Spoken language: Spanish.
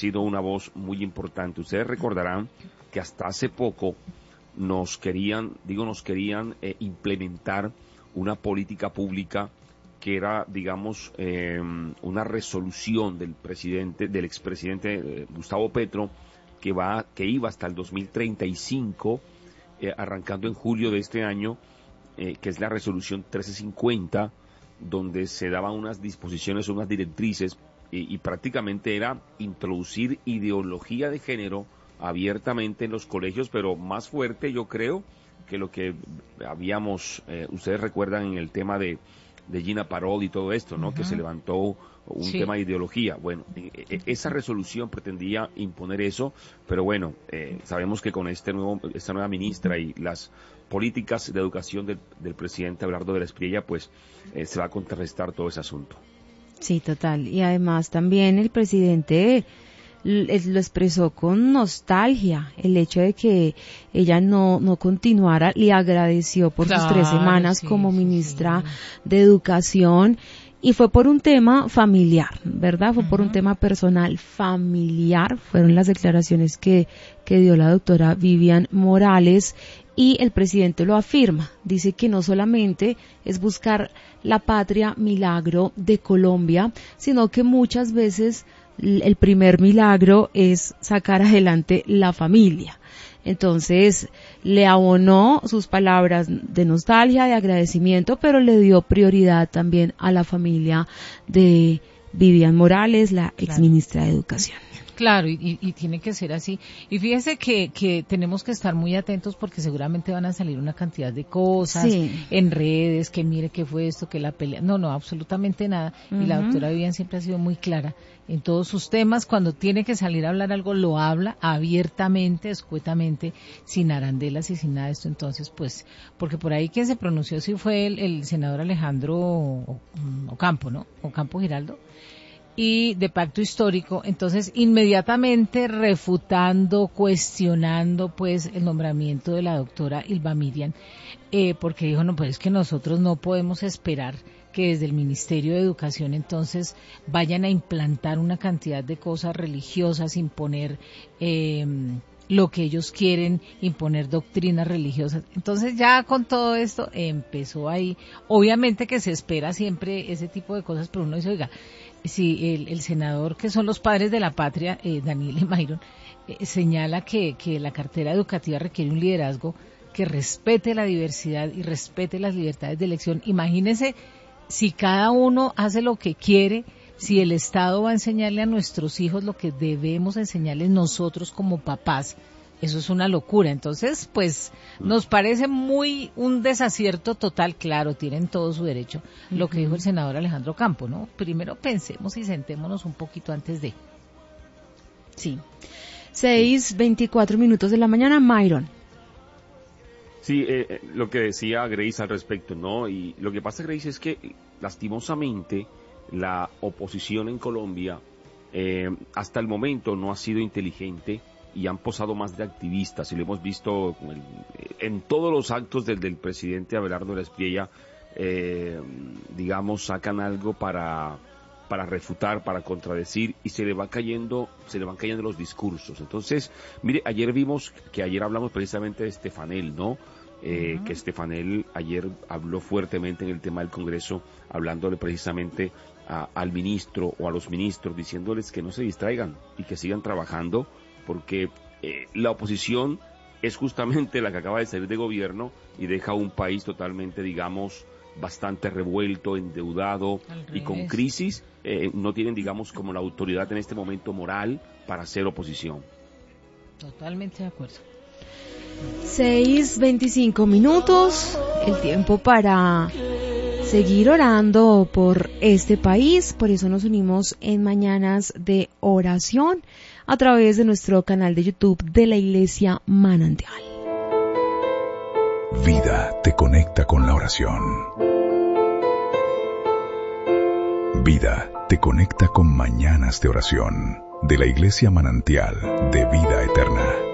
sido una voz muy importante. Ustedes recordarán que hasta hace poco nos querían implementar una política pública que era, digamos, una resolución del expresidente Gustavo Petro, que iba hasta el 2035, arrancando en julio de este año, que es la resolución 1350, donde se daban unas disposiciones, unas directrices, y prácticamente era introducir ideología de género abiertamente en los colegios, pero más fuerte, yo creo, que lo que habíamos, ustedes recuerdan en el tema de Gina Parodi y todo esto, ¿no? Uh-huh. Que se levantó un tema de ideología. Bueno, esa resolución pretendía imponer eso, pero bueno, sabemos que con esta nueva ministra y las políticas de educación del presidente Abelardo de la Espriella, pues se va a contrarrestar todo ese asunto. Sí, total. Y además también el presidente lo expresó con nostalgia, el hecho de que ella no continuara, le agradeció por sus 3 semanas como ministra de Educación, y fue por un tema familiar, ¿verdad? Fue por un tema personal familiar, fueron las declaraciones que dio la doctora Vivian Morales, y el presidente lo afirma, dice que no solamente es buscar la patria milagro de Colombia, sino que muchas veces el primer milagro es sacar adelante la familia. Entonces le abonó sus palabras de nostalgia, de agradecimiento, pero le dio prioridad también a la familia de Vivian Morales, la exministra de Educación. Claro, y tiene que ser así. Y fíjese que tenemos que estar muy atentos porque seguramente van a salir una cantidad de cosas en redes, que mire qué fue esto, que la pelea. No, absolutamente nada. Y la doctora Vivian siempre ha sido muy clara en todos sus temas. Cuando tiene que salir a hablar algo, lo habla abiertamente, escuetamente, sin arandelas y sin nada de esto. Entonces, pues, porque por ahí quien se pronunció sí fue el senador Alejandro Ocampo, ¿no? Ocampo Giraldo. Y de pacto histórico, entonces inmediatamente refutando, cuestionando pues el nombramiento de la doctora Ylva Miriam, porque dijo, no, pues es que nosotros no podemos esperar que desde el Ministerio de Educación entonces vayan a implantar una cantidad de cosas religiosas, imponer lo que ellos quieren, imponer doctrinas religiosas. Entonces ya con todo esto empezó ahí, obviamente que se espera siempre ese tipo de cosas, pero uno dice, oiga, si el senador, que son los padres de la patria, Daniel Mayron, señala que la cartera educativa requiere un liderazgo que respete la diversidad y respete las libertades de elección. Imagínense si cada uno hace lo que quiere, si el Estado va a enseñarle a nuestros hijos lo que debemos enseñarles nosotros como papás. Eso es una locura. Entonces, pues, nos parece muy un desacierto total. Claro, tienen todo su derecho. Lo que dijo el senador Alejandro Campo, ¿no? Primero pensemos y sentémonos un poquito antes de. Sí. 6:24 de la mañana, Mayron. Sí, lo que decía Grace al respecto, ¿no? Y lo que pasa, Grace, es que, lastimosamente, la oposición en Colombia, hasta el momento no ha sido inteligente, y han posado más de activistas, y lo hemos visto en todos los actos del presidente Abelardo de la Espriella, digamos, sacan algo para refutar, para contradecir, y se le van cayendo los discursos. Entonces, mire, ayer hablamos precisamente de Stefanel, ¿no? Que Stefanel ayer habló fuertemente en el tema del Congreso, hablándole precisamente al ministro o a los ministros, diciéndoles que no se distraigan y que sigan trabajando, porque la oposición es justamente la que acaba de salir de gobierno y deja un país totalmente, digamos, bastante revuelto, endeudado y con crisis. No tienen, digamos, como la autoridad en este momento moral para hacer oposición. Totalmente de acuerdo. 6:25, el tiempo para seguir orando por este país. Por eso nos unimos en Mañanas de Oración a través de nuestro canal de YouTube de la Iglesia Manantial. Vida te conecta con la oración. Vida te conecta con Mañanas de Oración de la Iglesia Manantial de Vida Eterna.